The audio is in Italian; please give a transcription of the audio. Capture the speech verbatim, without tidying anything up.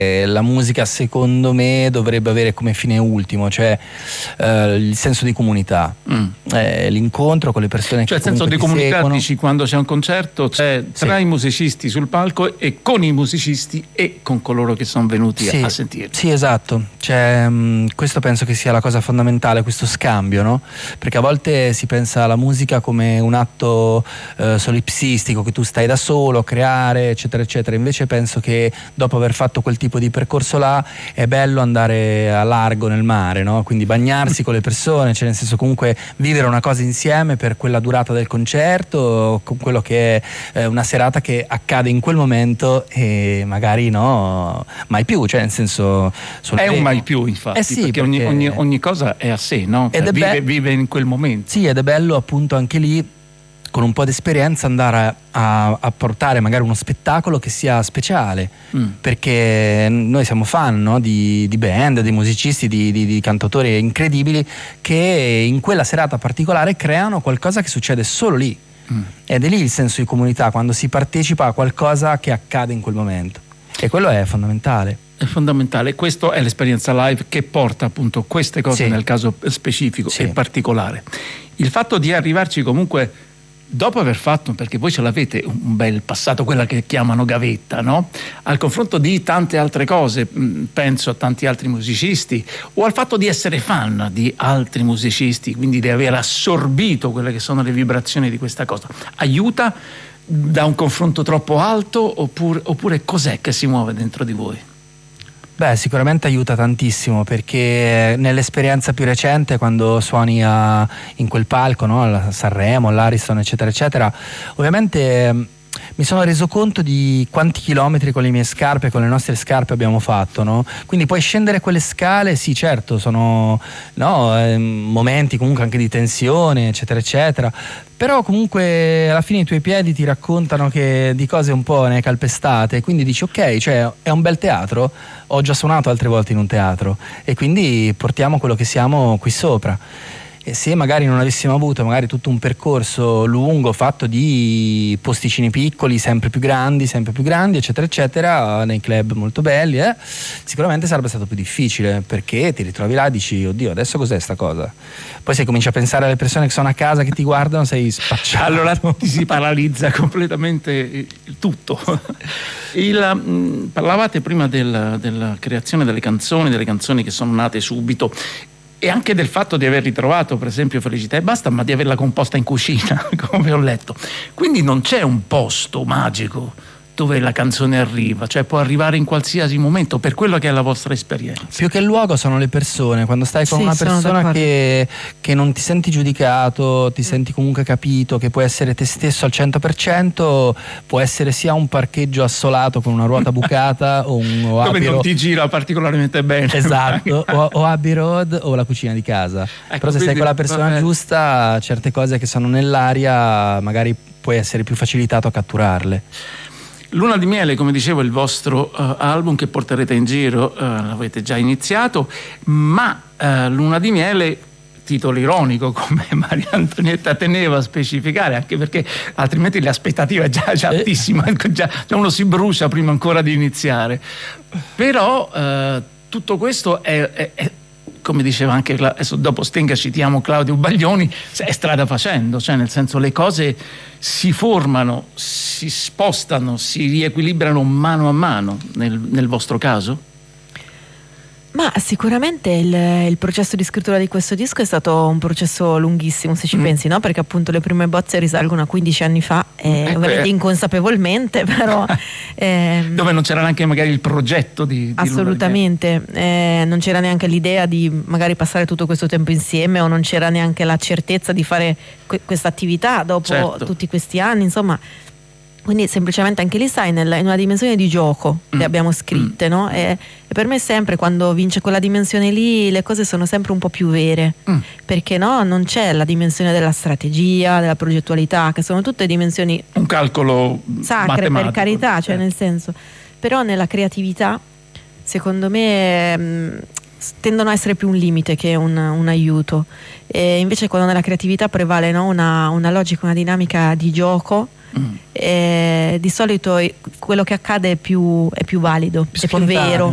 la musica secondo me dovrebbe avere come fine ultimo, cioè eh, il senso di comunità, mm. eh, l'incontro con le persone, cioè che il senso di comunità seguono. Dici, quando c'è un concerto c'è tra sì. i musicisti sul palco e con i musicisti e con coloro che sono venuti sì. a, a sentirli. Sì, esatto, cioè, mh, questo penso che sia la cosa fondamentale, questo scambio, no? Perché a volte si pensa alla musica come un atto eh, solipsistico, che tu stai da solo a creare, eccetera eccetera. Invece penso che dopo aver fatto quel tipo di percorso là è bello andare a largo nel mare, no? Quindi bagnarsi con le persone, cioè nel senso comunque vivere una cosa insieme per quella durata del concerto, con quello che è eh, una serata che accade in quel momento e magari no mai più, cioè nel senso è un mai più, infatti, eh sì, perché, perché ogni, ogni, ogni cosa è a sé, no? Ed è vive, be- vive in quel momento. Sì, ed è bello appunto anche lì con un po' di esperienza andare a, a, a portare magari uno spettacolo che sia speciale, mm. perché noi siamo fan, no? di, di band, di musicisti, di, di, di cantautori incredibili che in quella serata particolare creano qualcosa che succede solo lì, mm. ed è lì il senso di comunità, quando si partecipa a qualcosa che accade in quel momento, e quello è fondamentale. È fondamentale, questa è l'esperienza live che porta appunto queste cose, sì. nel caso specifico, sì. e particolare. Il fatto di arrivarci comunque dopo aver fatto, perché voi ce l'avete un bel passato, quella che chiamano gavetta, no? Al confronto di tante altre cose, penso a tanti altri musicisti, o al fatto di essere fan di altri musicisti, quindi di aver assorbito quelle che sono le vibrazioni di questa cosa, aiuta da un confronto troppo alto, oppure, oppure cos'è che si muove dentro di voi? Beh, sicuramente aiuta tantissimo, perché nell'esperienza più recente, quando suoni a, in quel palco, no? A Sanremo, all'Ariston, eccetera eccetera, ovviamente mi sono reso conto di quanti chilometri con le mie scarpe, con le nostre scarpe abbiamo fatto, no? Quindi poi scendere quelle scale, sì, certo, sono no, eh, momenti comunque anche di tensione, eccetera eccetera, però comunque alla fine i tuoi piedi ti raccontano che di cose un po' ne hai calpestate, quindi dici ok, cioè è un bel teatro, ho già suonato altre volte in un teatro e quindi portiamo quello che siamo qui sopra. E se magari non avessimo avuto magari tutto un percorso lungo fatto di posticini piccoli, sempre più grandi, sempre più grandi, eccetera eccetera, nei club molto belli, eh, sicuramente sarebbe stato più difficile, perché ti ritrovi là e dici oddio, adesso cos'è sta cosa? Poi se cominci a pensare alle persone che sono a casa che ti guardano, sei spacciato. Allora ti si paralizza completamente il tutto. Il, mh, parlavate prima del, della creazione delle canzoni, delle canzoni che sono nate subito, e anche del fatto di aver ritrovato per esempio Felicità e Basta, ma di averla composta in cucina, come ho letto. Quindi non c'è un posto magico dove la canzone arriva, cioè può arrivare in qualsiasi momento, per quello che è la vostra esperienza. Più che il luogo sono le persone, quando stai con sì, una persona che, che non ti senti giudicato, ti senti comunque capito, che puoi essere te stesso al cento per cento, può essere sia un parcheggio assolato con una ruota bucata o un o dove Abbey non ti gira particolarmente bene, esatto, o, o Abbey Road o la cucina di casa, ecco, però se quindi, stai con la persona vabbè. giusta, certe cose che sono nell'aria magari puoi essere più facilitato a catturarle. Luna di Miele, come dicevo, è il vostro uh, album che porterete in giro, uh, l'avete già iniziato, ma uh, Luna di Miele, titolo ironico come Maria Antonietta teneva a specificare, anche perché altrimenti l'aspettativa è già, già altissima, già, già uno si brucia prima ancora di iniziare. Però uh, tutto questo è, è, è come diceva anche adesso, dopo Sting citiamo Claudio Baglioni, è strada facendo, cioè nel senso le cose si formano, si spostano, si riequilibrano mano a mano nel, nel vostro caso? Ma sicuramente il, il processo di scrittura di questo disco è stato un processo lunghissimo, se ci mm. pensi, no? Perché appunto le prime bozze risalgono a quindici anni fa, eh, ecco, ovviamente eh. inconsapevolmente, però ehm, dove non c'era neanche magari il progetto di, di assolutamente, eh, non c'era neanche l'idea di magari passare tutto questo tempo insieme, o non c'era neanche la certezza di fare que- questa attività dopo certo. tutti questi anni, insomma. Quindi semplicemente anche lì stai nella, in una dimensione di gioco, mm. le abbiamo scritte, mm. no? E, e per me sempre quando vince quella dimensione lì le cose sono sempre un po' più vere, mm. perché no, non c'è la dimensione della strategia, della progettualità, che sono tutte dimensioni un calcolo sacre, per carità, cioè eh. nel senso, però nella creatività secondo me mh, tendono a essere più un limite che un, un aiuto, e invece quando nella creatività prevale, no, una, una logica, una dinamica di gioco, Mm. Eh, di solito quello che accade è più, è più valido, più è più vero.